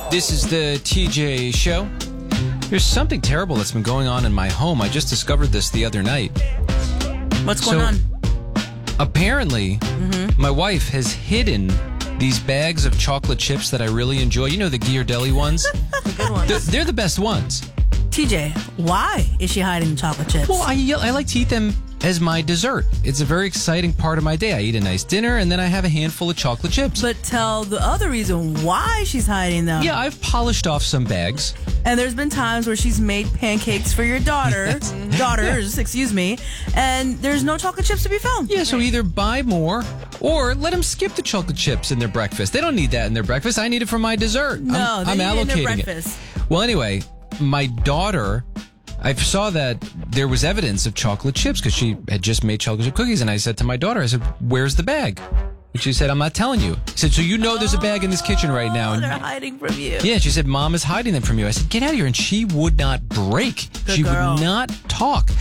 This is the TJ Show. There's something terrible that's been going on in my home. I just discovered this the other night. What's going on? Apparently, my wife has hidden these bags of chocolate chips that I really enjoy. You know, the Ghirardelli ones? The good ones. They're the best ones. TJ, why is she hiding chocolate chips? Well, I like to eat them as my dessert. It's a very exciting part of my day. I eat a nice dinner, and then I have a handful of chocolate chips. But tell the other reason why she's hiding them. Yeah, I've polished off some bags. And there's been times where she's made pancakes for your daughters, excuse me, and there's no chocolate chips to be found. Yeah, so either buy more or let them skip the chocolate chips in their breakfast. They don't need that in their breakfast. I need it for my dessert. No, I'm they need it in their allocating breakfast. Well, anyway, my daughter, I saw that there was evidence of chocolate chips because she had just made chocolate chip cookies. And I said to my daughter, I said, where's the bag? And she said, I'm not telling you. I said, so you know there's a bag in this kitchen right now. And they're hiding from you. yeah, she said, Mom is hiding them from you. I said, get out of here. And she would not break. She girl. would not talk.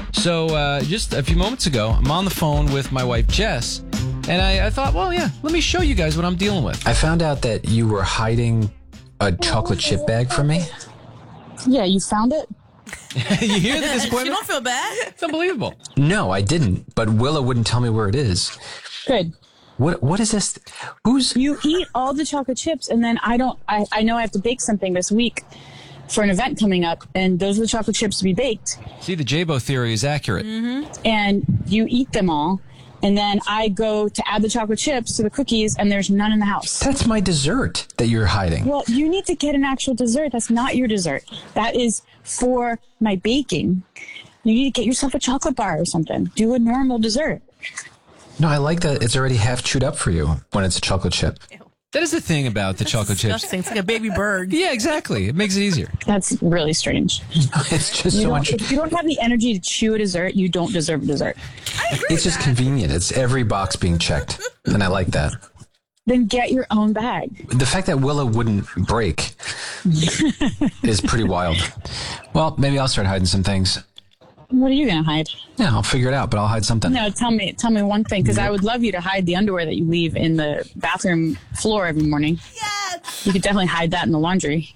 So just a few moments ago, I'm on the phone with my wife, Jess. And I thought, well, yeah, let me show you guys what I'm dealing with. I found out that you were hiding a chocolate chip bag from me. Yeah, you found it? You hear the You disappointment? don't feel bad? It's unbelievable. No, I didn't. But Willa wouldn't tell me where it is. Good. What is this? Who's... You eat all the chocolate chips, and then I know I have to bake something this week for an event coming up, and those are the chocolate chips to be baked. See, the J-Bo theory is accurate. And you eat them all, and then I go to add the chocolate chips to the cookies, and there's none in the house. That's my dessert that you're hiding. Well, you need to get an actual dessert. That's not your dessert. That is for my baking. You need to get yourself a chocolate bar or something. Do a normal dessert. No, I like that it's already half chewed up for you when it's a chocolate chip. That is the thing about the chocolate chips. Disgusting. It's like a baby bird. Yeah, exactly. It makes it easier. That's really strange. It's just so much. If you don't have the energy to chew a dessert, you don't deserve a dessert. It's just convenient. It's every box being checked. And I like that. Then get your own bag. The fact that Willa wouldn't break is pretty wild. Well, maybe I'll start hiding some things. What are you going to hide? Yeah, I'll figure it out, but I'll hide something. No, tell me one thing, because I would love you to hide the underwear that you leave in the bathroom floor every morning. Yes! You could definitely hide that in the laundry.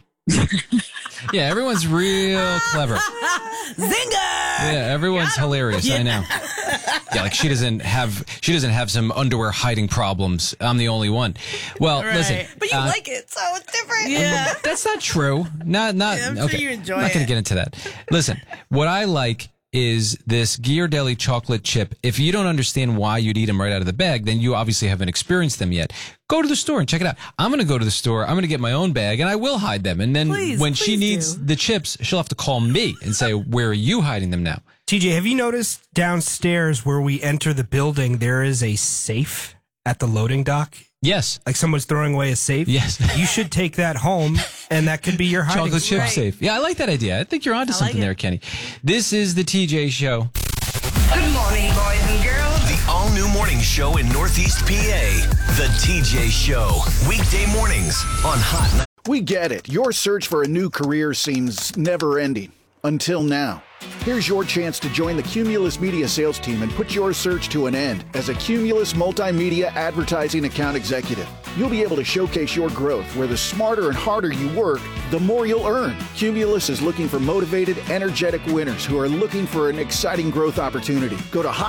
Yeah, everyone's real clever. Zinger! Yeah, everyone's hilarious. I know. Yeah, like she doesn't have some underwear hiding problems. I'm the only one. Well, Right. listen. But you like it, so it's different. Yeah. That's not true. Not. I'm sure okay. you enjoy I'm not going it. to get into that. Listen, what I like is this Ghirardelli chocolate chip. If you don't understand why you'd eat them right out of the bag, then you obviously haven't experienced them yet. Go to the store and check it out. I'm going to go to the store. I'm going to get my own bag, and I will hide them. And then when she please needs do. the chips, she'll have to call me and say, where are you hiding them now? TJ, have you noticed downstairs where we enter the building, there is a safe at the loading dock? Yes. Like someone's throwing away a safe? Yes. You should take that home, and that could be your hiding Chocolate chip spot. safe. Yeah, I like that idea. I think you're onto something there, Kenny. This is the TJ Show. Good morning, boys and girls. The all-new morning show in Northeast PA. The TJ Show. Weekday mornings on Hot. We get it. Your search for a new career seems never-ending. Until now. Here's your chance to join the Cumulus Media sales team and put your search to an end as a Cumulus Multimedia Advertising Account Executive. You'll be able to showcase your growth where the smarter and harder you work, the more you'll earn. Cumulus is looking for motivated, energetic winners who are looking for an exciting growth opportunity. Go to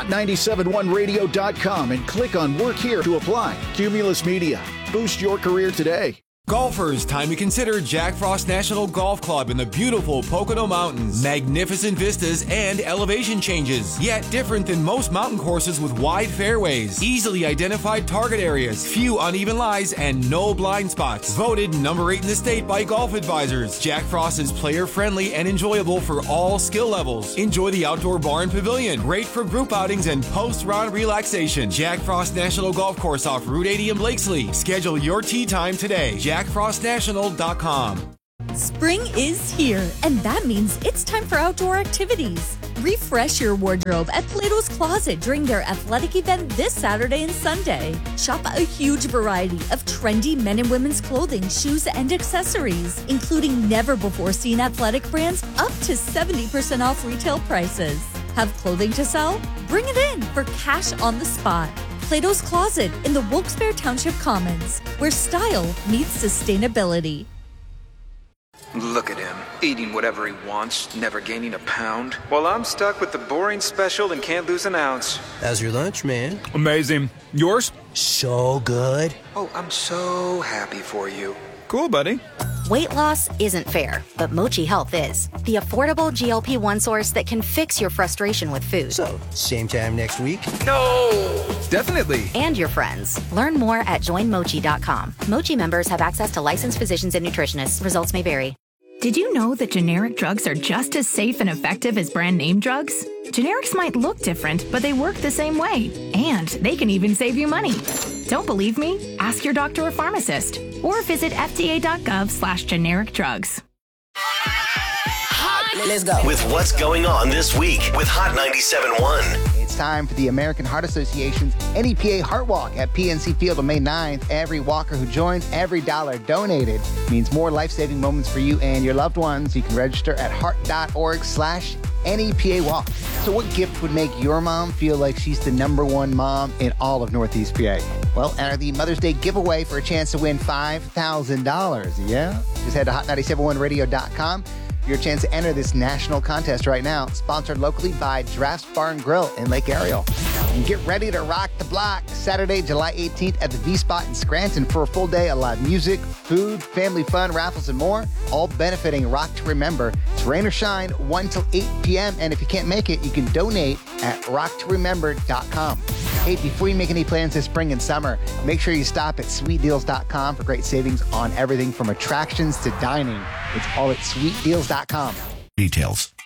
hot971radio.com and click on Work Here to apply. Cumulus Media. Boost your career today. Golfers, time to consider Jack Frost National Golf Club in the beautiful Pocono Mountains. Magnificent vistas and elevation changes, yet different than most mountain courses with wide fairways, easily identified target areas, few uneven lies, and no blind spots. Voted number 8 in the state by Golf Advisors. Jack Frost is player-friendly and enjoyable for all skill levels. Enjoy the outdoor bar and pavilion, great for group outings and post-round relaxation. Jack Frost National Golf Course off Route 80 in Blakesley. Schedule your tee time today. JackFrostNational.com. Spring is here, and that means it's time for outdoor activities. Refresh your wardrobe at Plato's Closet during their athletic event this Saturday and Sunday. Shop a huge variety of trendy men and women's clothing, shoes, and accessories, including never-before-seen athletic brands up to 70% off retail prices. Have clothing to sell? Bring it in for cash on the spot. Plato's Closet in the Wilkes-Barre Township Commons, where style meets sustainability. Look at him, eating whatever he wants, never gaining a pound. While I'm stuck with the boring special and can't lose an ounce. How's your lunch, man? Amazing. Yours? So good. Oh, I'm so happy for you. Cool, buddy. Weight loss isn't fair, but Mochi Health is. The affordable GLP-1 source that can fix your frustration with food. So, same time next week? No! Definitely. And your friends. Learn more at joinmochi.com. Mochi members have access to licensed physicians and nutritionists. Results may vary. Did you know that generic drugs are just as safe and effective as brand name drugs? Generics might look different, but they work the same way. And they can even save you money. Don't believe me? Ask your doctor or pharmacist. Or visit fda.gov/generic drugs. Let's go. With what's going on this week with Hot 97.1. It's time for the American Heart Association's NEPA Heart Walk at PNC Field on May 9th. Every walker who joins, every dollar donated means more life-saving moments for you and your loved ones. You can register at heart.org/NEPA Walk. So what gift would make your mom feel like she's the #1 mom in all of Northeast PA? Well, enter the Mother's Day giveaway for a chance to win $5,000. Yeah? Just head to hot971radio.com. Your chance to enter this national contest right now, sponsored locally by Drafts Bar and Grill in Lake Ariel. And get ready to rock the block Saturday, July 18th at the V-Spot in Scranton for a full day of live music, food, family fun, raffles, and more, all benefiting Rock to Remember. It's rain or shine, 1 till 8 p.m. And if you can't make it, you can donate at rocktoremember.com. Hey, before you make any plans this spring and summer, make sure you stop at sweetdeals.com for great savings on everything from attractions to dining. It's all at sweetdeals.com. Details.